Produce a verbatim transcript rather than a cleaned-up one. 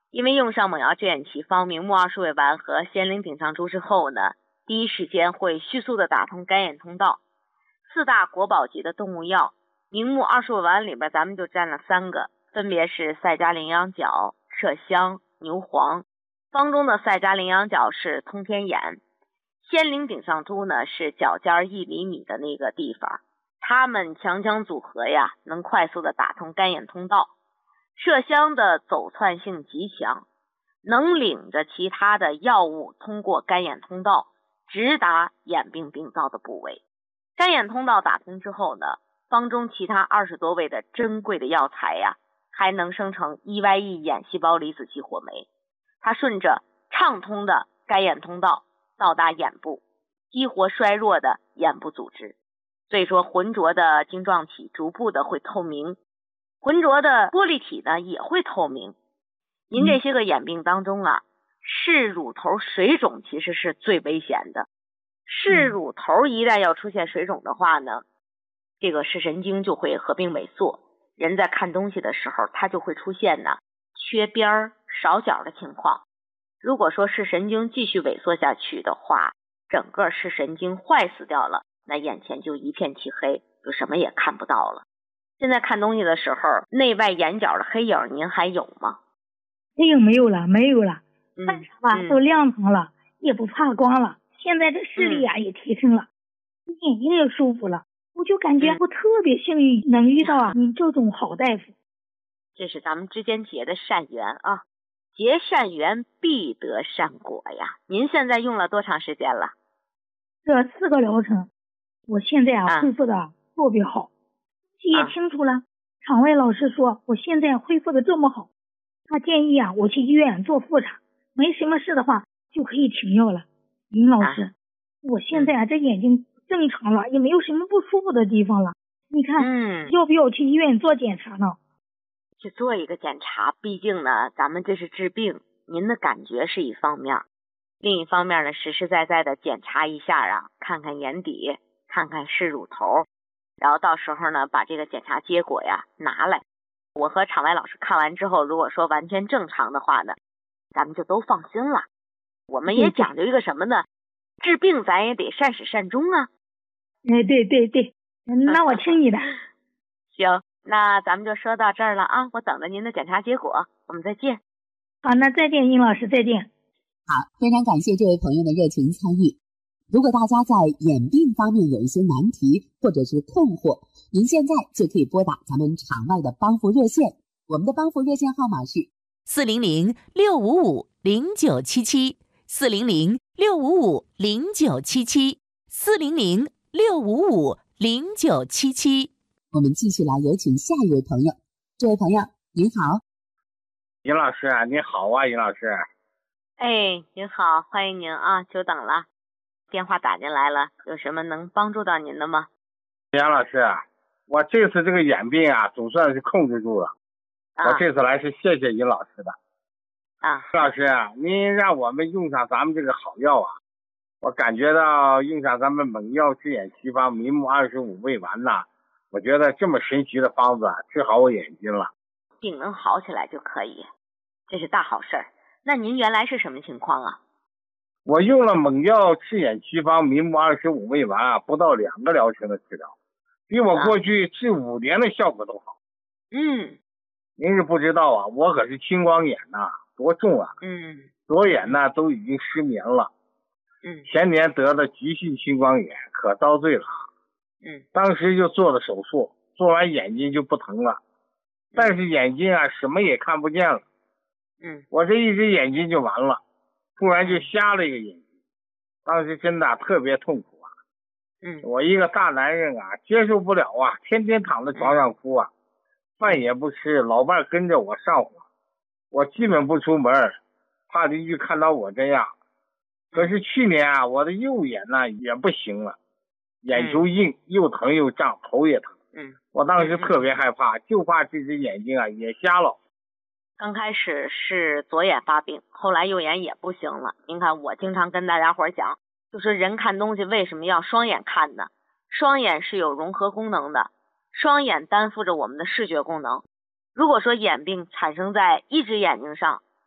因为用上猛药治眼奇方明目二十味丸和仙灵顶上珠之后呢，第一时间会迅速的打通干眼通道。四大国宝级的动物药，明目二十味丸里边咱们就占了三个，分别是赛迦羚羊角、麝香、牛黄。方中的赛迦羚羊角是通天眼，仙灵顶上珠呢是脚尖一厘米的那个地方，它们强强组合呀，能快速的打通干眼通道。麝香的走窜性极强，能领着其他的药物通过干眼通道直达眼病病灶的部位。干眼通道打通之后呢，方中其他二十多味的珍贵的药材呀，还能生成 E Y E 眼细胞离子激活酶，它顺着畅通的干眼通道到达眼部，激活衰弱的眼部组织，所以说浑浊的晶状体逐步的会透明，浑浊的玻璃体呢也会透明。您这些个眼病当中啊，视乳头水肿其实是最危险的。视乳头一旦要出现水肿的话呢，这个视神经就会合并萎缩，人在看东西的时候它就会出现呢缺边少角的情况。如果说视神经继续萎缩下去的话，整个视神经坏死掉了，那眼前就一片漆黑，就什么也看不到了。现在看东西的时候，内外眼角的黑影您还有吗？ 黑影没有了，没有了，看啥吧、 嗯、 都亮堂了，也不怕光了。现在这视力啊、嗯、也提升了，眼睛也舒服了，我就感觉我特别幸运能遇到啊你这种好大夫。 这是咱们之间结的善缘啊，结善缘必得善果呀。您现在用了多长时间了？ 这四个疗程，我现在啊恢复的特别好，也清楚了、啊。场外老师说我现在恢复的这么好，他建议啊我去医院做复查，没什么事的话就可以停药了。林老师、啊、我现在啊这眼睛正常了，也没有什么不舒服的地方了，你看、嗯、要不要去医院做检查呢？ 去做一个检查，毕竟呢咱们这是治病，您的感觉是一方面，另一方面呢实实在在的检查一下啊，看看眼底，看看视乳头，然后到时候呢把这个检查结果呀拿来，我和场外老师看完之后，如果说完全正常的话呢，咱们就都放心了。我们也讲究一个什么呢？治病咱也得善始善终啊。 哎，对对对，那我听你的。 行，那咱们就说到这儿了啊，我等着您的检查结果，我们再见。 好，那再见，殷老师，再见。 好，非常感谢这位朋友的热情参与。如果大家在眼病方面有一些难题或者是困惑，您现在就可以拨打咱们场外的帮扶热线，我们的帮扶热线号码是四零零六五五零九七七。四零零六五五零九七七，四零零六五五零九七七。 我们继续来有请下一位朋友。这位朋友您好。 尹老师您好啊，尹老师。 哎，您好，欢迎您啊，久等了。电话打进来了，有什么能帮助到您的吗？ 杨老师，我这次这个眼病啊总算是控制住了、啊、我这次来是谢谢尹老师的啊， 老师啊，您让我们用上咱们这个好药啊，我感觉到用上咱们猛药治眼奇方明目二十五味丸呐，我觉得这么神奇的方子啊，治好我眼睛了， 病能好起来就可以，这是大好事儿。那您原来是什么情况啊？ 我用了猛药治眼奇方明目二十五味丸啊，不到两个疗程的治疗，比我过去治五年的效果都好。 嗯， 您是不知道啊，我可是青光眼呐、啊。多重啊！ 嗯， 左眼呢都已经失眠了。 嗯， 前年得的急性青光眼，可遭罪了。 嗯， 当时就做了手术，做完眼睛就不疼了，但是眼睛啊什么也看不见了。 嗯， 我这一只眼睛就完了，突然就瞎了一个眼睛，当时真的、啊、特别痛苦啊。 嗯， 我一个大男人啊，接受不了啊，天天躺在床上哭啊，饭也不吃，老伴跟着我上火。我基本不出门，怕邻居看到我这样。可是去年啊，我的右眼呢也不行了，眼球硬，又疼又胀，头也疼。 嗯， 我当时特别害怕，就怕这只眼睛啊也瞎了。 刚开始是左眼发病，后来右眼也不行了。您看，我经常跟大家伙讲，就说人看东西为什么要双眼看呢？双眼是有融合功能的，双眼担负着我们的视觉功能。如果说眼病产生在一只眼睛上，